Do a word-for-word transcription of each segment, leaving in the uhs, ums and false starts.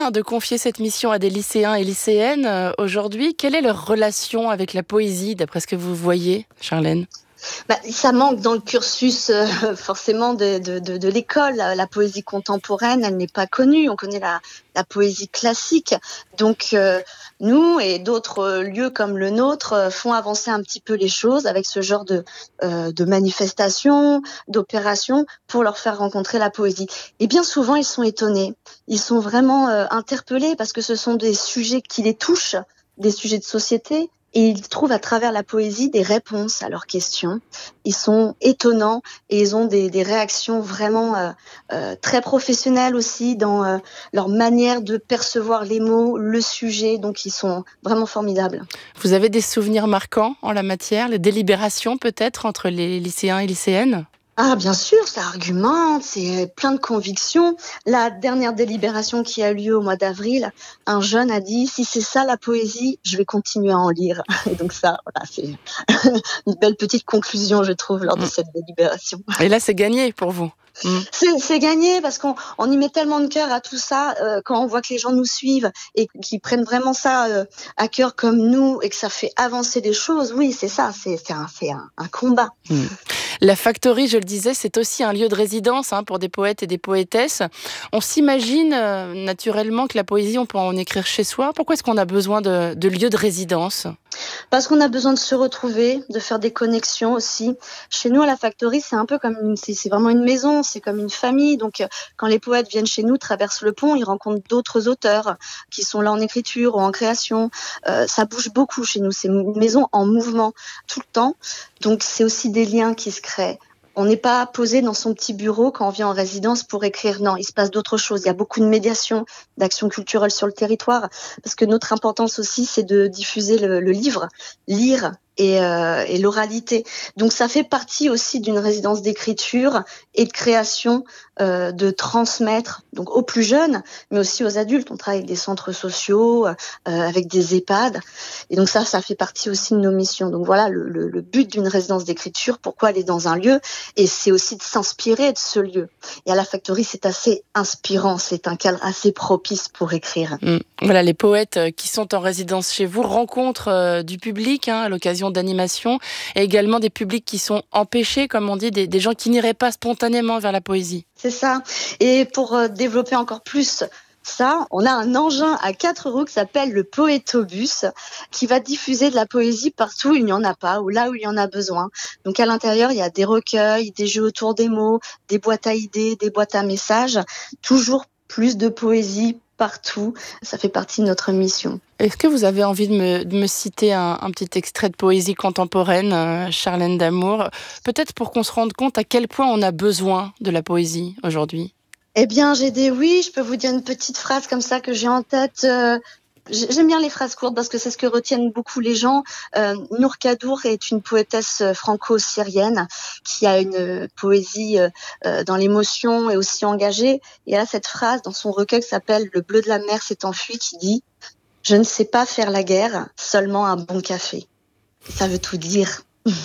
De confier cette mission à des lycéens et lycéennes euh, aujourd'hui. Quelle est leur relation avec la poésie, d'après ce que vous voyez, Charlène ? Bah, ça manque dans le cursus euh, forcément de, de, de, de l'école. La, la poésie contemporaine, elle n'est pas connue. On connaît la, la poésie classique. Donc euh, nous et d'autres lieux comme le nôtre euh, font avancer un petit peu les choses avec ce genre de, euh, de manifestations, d'opérations pour leur faire rencontrer la poésie. Et bien souvent, ils sont étonnés. Ils sont vraiment euh, interpellés parce que ce sont des sujets qui les touchent, des sujets de société. Et ils trouvent à travers la poésie des réponses à leurs questions. Ils sont étonnants et ils ont des, des réactions vraiment euh, euh, très professionnelles aussi dans euh, leur manière de percevoir les mots, le sujet. Donc ils sont vraiment formidables. Vous avez des souvenirs marquants en la matière, les délibérations peut-être entre les lycéens et lycéennes ? Ah, bien sûr, ça argumente, c'est plein de convictions. La dernière délibération qui a lieu au mois d'avril, un jeune a dit « Si c'est ça la poésie, je vais continuer à en lire ». Et donc ça, voilà, c'est une belle petite conclusion, je trouve, lors de cette délibération. Et là, c'est gagné pour vous ? Mmh. C'est, c'est gagné parce qu'on on y met tellement de cœur à tout ça euh, quand on voit que les gens nous suivent et qu'ils prennent vraiment ça euh, à cœur comme nous et que ça fait avancer des choses. Oui, c'est ça, c'est, c'est, un, c'est un, un combat. Mmh. La Factory, je le disais, c'est aussi un lieu de résidence hein, pour des poètes et des poétesses. On s'imagine euh, naturellement que la poésie, on peut en écrire chez soi. Pourquoi est-ce qu'on a besoin de, de lieux de résidence ? Parce qu'on a besoin de se retrouver, de faire des connexions aussi. Chez nous, à la Factory, c'est un peu comme une, c'est, c'est vraiment une maison, c'est comme une famille. Donc, quand les poètes viennent chez nous, traversent le pont, ils rencontrent d'autres auteurs qui sont là en écriture ou en création. Euh, ça bouge beaucoup chez nous. C'est une maison en mouvement tout le temps. Donc, c'est aussi des liens qui se créent. On n'est pas posé dans son petit bureau quand on vient en résidence pour écrire. Non, il se passe d'autres choses. Il y a beaucoup de médiation, d'actions culturelles sur le territoire. Parce que notre importance aussi, c'est de diffuser le, le livre, lire et, euh, et l'oralité. Donc, ça fait partie aussi d'une résidence d'écriture et de création, euh, de transmettre donc aux plus jeunes, mais aussi aux adultes. On travaille avec des centres sociaux, euh, avec des EHPAD. Et donc, ça, ça fait partie aussi de nos missions. Donc, voilà le, le, le but d'une résidence d'écriture, pourquoi aller dans un lieu. Et c'est aussi de s'inspirer de ce lieu. Et à la Factory, c'est assez inspirant. C'est un cadre assez propice pour écrire. Mmh. Voilà, les poètes qui sont en résidence chez vous rencontrent euh, du public hein, à l'occasion d'animations et également des publics qui sont empêchés, comme on dit, des, des gens qui n'iraient pas spontanément vers la poésie. C'est ça. Et pour euh, développer encore plus ça, on a un engin à quatre roues qui s'appelle le Poétobus, qui va diffuser de la poésie partout où il n'y en a pas, ou là où il y en a besoin. Donc à l'intérieur, il y a des recueils, des jeux autour des mots, des boîtes à idées, des boîtes à messages, toujours plus de poésie partout. Ça fait partie de notre mission. Est-ce que vous avez envie de me, de me citer un, un petit extrait de poésie contemporaine, euh, Charlène Damour, peut-être pour qu'on se rende compte à quel point on a besoin de la poésie aujourd'hui ? Eh bien, j'ai des oui, je peux vous dire une petite phrase comme ça que j'ai en tête. Euh, j'aime bien les phrases courtes parce que c'est ce que retiennent beaucoup les gens. Euh, Nour Kadour est une poétesse franco-syrienne qui a une poésie euh, dans l'émotion et aussi engagée. Et elle a cette phrase dans son recueil qui s'appelle « Le bleu de la mer s'est enfui » qui dit « Je ne sais pas faire la guerre, seulement un bon café ». Ça veut tout dire.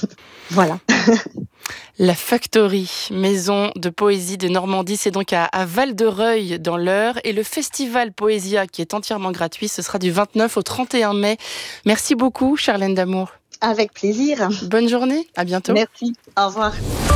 Voilà. La Factory, maison de poésie de Normandie, c'est donc à, à Val-de-Reuil dans l'Eure. Et le festival Poésia, qui est entièrement gratuit, ce sera du vingt-neuf au trente et un mai. Merci beaucoup, Charlène Damour. Avec plaisir. Bonne journée, à bientôt. Merci, au revoir.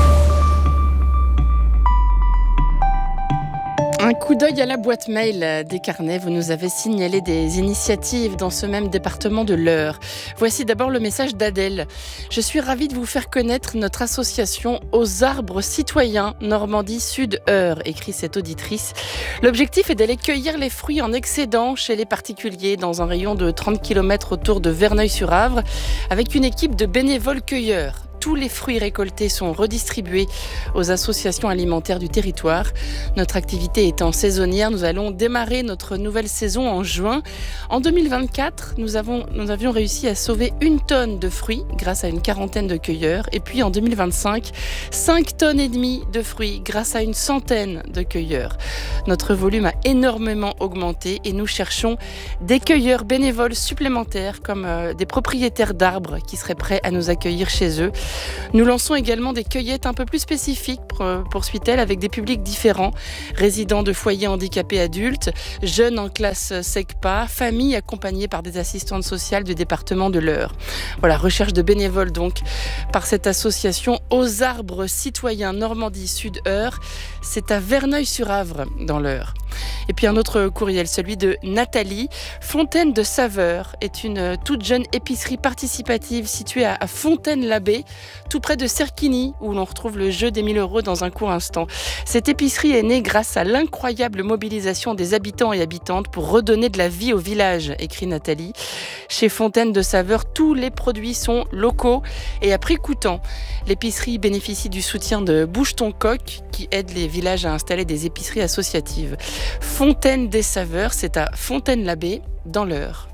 Un coup d'œil à la boîte mail des carnets. Vous nous avez signalé des initiatives dans ce même département de l'Eure. Voici d'abord le message d'Adèle. Je suis ravie de vous faire connaître notre association Aux Arbres Citoyens Normandie Sud-Eure, écrit cette auditrice. L'objectif est d'aller cueillir les fruits en excédent chez les particuliers dans un rayon de trente kilomètres autour de Verneuil-sur-Avre avec une équipe de bénévoles cueilleurs. Tous les fruits récoltés sont redistribués aux associations alimentaires du territoire. Notre activité étant saisonnière, nous allons démarrer notre nouvelle saison en juin. En deux mille vingt-quatre, nous, avons, nous avions réussi à sauver une tonne de fruits grâce à une quarantaine de cueilleurs. Et puis en deux mille vingt-cinq, cinq tonnes et demie de fruits grâce à une centaine de cueilleurs. Notre volume a énormément augmenté et nous cherchons des cueilleurs bénévoles supplémentaires comme euh, des propriétaires d'arbres qui seraient prêts à nous accueillir chez eux. Nous lançons également des cueillettes un peu plus spécifiques, poursuit-elle, avec des publics différents, résidents de foyers handicapés adultes, jeunes en classe SECPA, familles accompagnées par des assistantes sociales du département de l'Eure. Voilà, recherche de bénévoles donc par cette association Aux Arbres Citoyens Normandie Sud-Eure. C'est à Verneuil-sur-Avre dans l'Eure. Et puis un autre courriel, celui de Nathalie. Fontaine de Saveur est une toute jeune épicerie participative située à Fontaine-l'Abbé, tout près de Serquigny, où l'on retrouve le jeu des mille euros dans un court instant. Cette épicerie est née grâce à l'incroyable mobilisation des habitants et habitantes pour redonner de la vie au village, écrit Nathalie. Chez Fontaine de Saveur, tous les produits sont locaux et à prix coûtant. L'épicerie bénéficie du soutien de Bouge ton coq, qui aide les villages à installer des épiceries associatives. Fontaine des Saveurs, c'est à Fontaine-l'Abbé, dans l'Eure.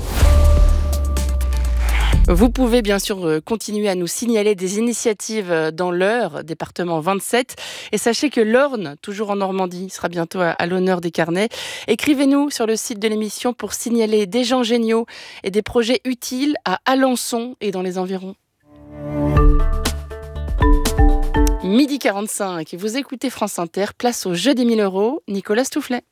Vous pouvez bien sûr continuer à nous signaler des initiatives dans l'Eure, département vingt-sept. Et sachez que l'Orne, toujours en Normandie, sera bientôt à l'honneur des carnets. Écrivez-nous sur le site de l'émission pour signaler des gens géniaux et des projets utiles à Alençon et dans les environs. midi quarante-cinq, vous écoutez France Inter, place au jeu des mille euros, Nicolas Stoufflet.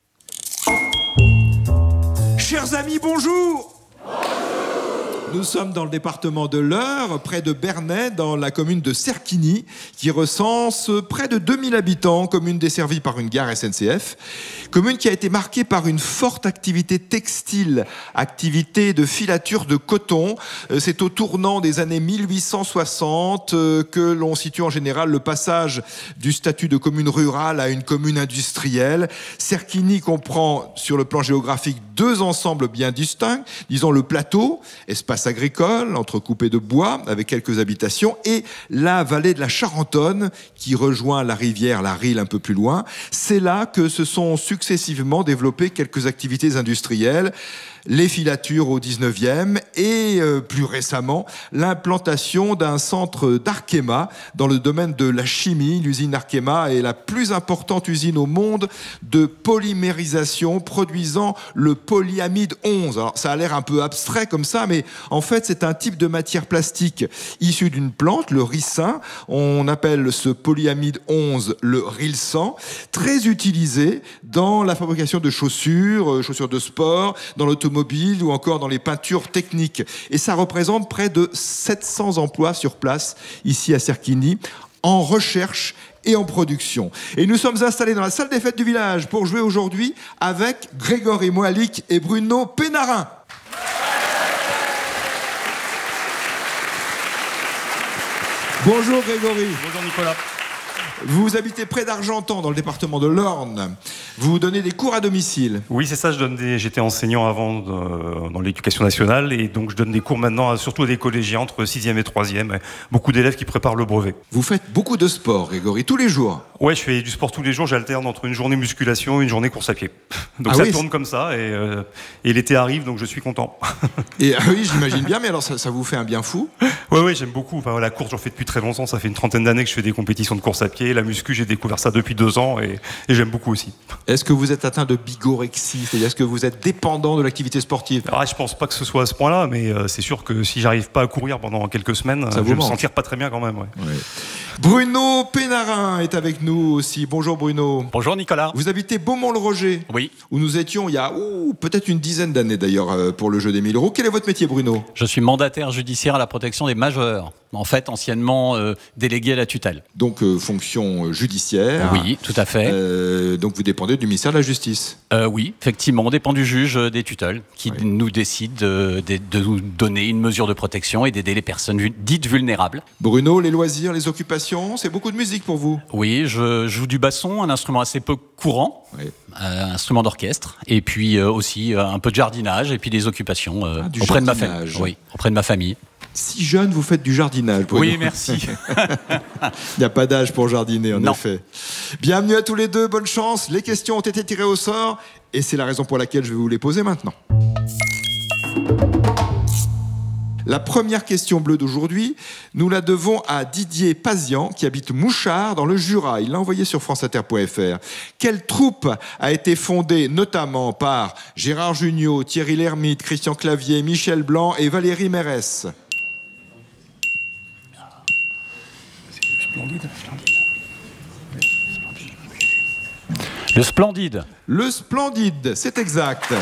Chers amis, bonjour. Nous sommes dans le département de l'Eure, près de Bernay, dans la commune de Serquigny, qui recense près de deux mille habitants, commune desservie par une gare S N C F. Commune qui a été marquée par une forte activité textile, activité de filature de coton. C'est au tournant des années mille huit cent soixante que l'on situe en général le passage du statut de commune rurale à une commune industrielle. Serquigny comprend, sur le plan géographique, deux ensembles bien distincts. Disons le plateau, espace agricole, entrecoupé de bois, avec quelques habitations, et la vallée de la Charentonne, qui rejoint la rivière, la Rille un peu plus loin. C'est là que se sont successivement développées quelques activités industrielles. Les filatures au dix-neuvième et euh, plus récemment l'implantation d'un centre d'Arkema dans le domaine de la chimie. L'usine Arkema est la plus importante usine au monde de polymérisation produisant le polyamide onze. Alors ça a l'air un peu abstrait comme ça, mais en fait c'est un type de matière plastique issue d'une plante, le ricin. On appelle ce polyamide onze le rilsan, très utilisé dans la fabrication de chaussures, chaussures de sport, dans l'automobile ou encore dans les peintures techniques. Et ça représente près de sept cents emplois sur place, ici à Serquigny, en recherche et en production. Et nous sommes installés dans la salle des fêtes du village pour jouer aujourd'hui avec Grégory Moalik et Bruno Pénarin. Bonjour Grégory. Bonjour Nicolas. Vous habitez près d'Argentan, dans le département de l'Orne. Vous donnez des cours à domicile. Oui, c'est ça. Je donne des... J'étais enseignant avant de... dans l'éducation nationale et donc je donne des cours maintenant, surtout à des collégiens entre sixième et troisième. Beaucoup d'élèves qui préparent le brevet. Vous faites beaucoup de sport, Grégory, tous les jours. Ouais, je fais du sport tous les jours. J'alterne entre une journée musculation et une journée course à pied. Donc ah ça oui, tourne comme ça et, euh... et l'été arrive, donc je suis content. Et ah oui, j'imagine bien. Mais alors, ça, ça vous fait un bien fou? Ouais, ouais, j'aime beaucoup. Enfin, la course, j'en fais depuis très longtemps. Ça fait une trentaine d'années que je fais des compétitions de course à pied. La muscu, j'ai découvert ça depuis deux ans et, et j'aime beaucoup aussi. Est-ce que vous êtes atteint de bigorexie? C'est-à-dire, est-ce que vous êtes dépendant de l'activité sportive? Alors, je pense pas que ce soit à ce point-là, mais euh, c'est sûr que si j'arrive pas à courir pendant quelques semaines, ça je vais manque. me sentir pas très bien quand même. Ouais. Ouais. Bruno Pénarin est avec nous aussi. Bonjour Bruno. Bonjour Nicolas. Vous habitez Beaumont-le-Roger. Oui. Où nous étions il y a ouh, peut-être une dizaine d'années d'ailleurs euh, pour le jeu des mille euros. Quel est votre métier, Bruno? Je suis mandataire judiciaire à la protection des majeurs. En fait, anciennement euh, délégué à la tutelle. Donc, euh, fonction judiciaire. Oui, tout à fait. Euh, donc, vous dépendez du ministère de la Justice. Euh, oui, effectivement, on dépend du juge des tutelles qui oui. nous décide de, de, de nous donner une mesure de protection et d'aider les personnes vu- dites vulnérables. Bruno, les loisirs, les occupations, c'est beaucoup de musique pour vous? Oui, je joue du basson, un instrument assez peu courant, oui. euh, instrument d'orchestre, et puis euh, aussi euh, un peu de jardinage et puis des occupations euh, ah, auprès de ma famille. Oui, auprès de ma famille. Si jeune, vous faites du jardinage. Oui, merci. Il n'y a pas d'âge pour jardiner, en non. effet. Bienvenue à tous les deux, bonne chance. Les questions ont été tirées au sort et c'est la raison pour laquelle je vais vous les poser maintenant. La première question bleue d'aujourd'hui, nous la devons à Didier Pazian, qui habite Mouchard, dans le Jura. Il l'a envoyé sur france inter point f r. Quelle troupe a été fondée notamment par Gérard Jugnot, Thierry Lhermitte, Christian Clavier, Michel Blanc et Valérie Mérès? Le Splendide. Le Splendide, c'est exact.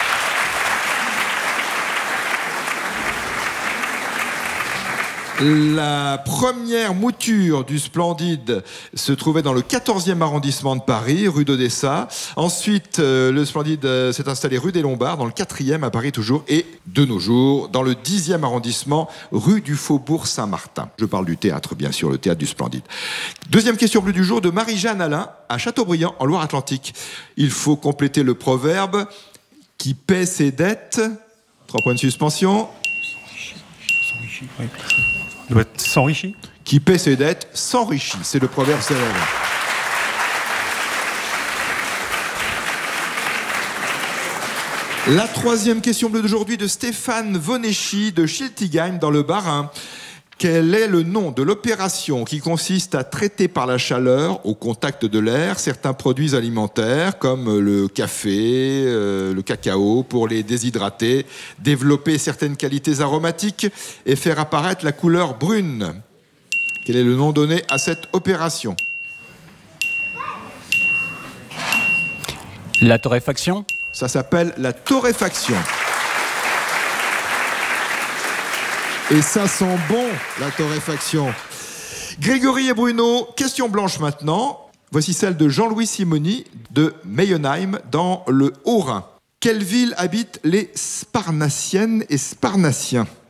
La première mouture du Splendide se trouvait dans le quatorzième arrondissement de Paris, rue d'Odessa. Ensuite, euh, le Splendide euh, s'est installé rue des Lombards, dans le quatrième à Paris toujours, et de nos jours, dans le dixième arrondissement, rue du Faubourg Saint-Martin. Je parle du théâtre, bien sûr, le théâtre du Splendide. Deuxième question bleue du jour de Marie-Jeanne Alain, à Châteaubriand, en Loire-Atlantique. Il faut compléter le proverbe qui paie ses dettes. Trois points de suspension. Oui. Doit être s'enrichit. Qui paie ses dettes s'enrichit. C'est le proverbe célèbre. La troisième question bleue d'aujourd'hui de Stéphane Voneschi de Schiltigheim dans le Bas-Rhin. Quel est le nom de l'opération qui consiste à traiter par la chaleur, au contact de l'air, certains produits alimentaires comme le café, euh, le cacao, pour les déshydrater, développer certaines qualités aromatiques et faire apparaître la couleur brune? Quel est le nom donné à cette opération? La torréfaction. Ça s'appelle la torréfaction. Et ça sent bon, la torréfaction. Grégory et Bruno, question blanche maintenant. Voici celle de Jean-Louis Simoni de Meyenheim dans le Haut-Rhin. Quelle ville habitent les Sparnassiennes et Sparnassiens?